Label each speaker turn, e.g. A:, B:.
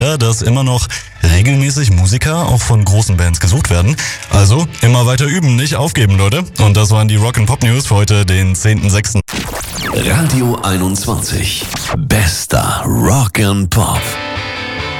A: dass immer noch regelmäßig Musiker auch von großen Bands gesucht werden. Also immer weiter üben, nicht aufgeben, Leute. Und das waren die Rock&Pop News für heute, den 10.06.
B: Radio 21. Bester Rock'n'Pop.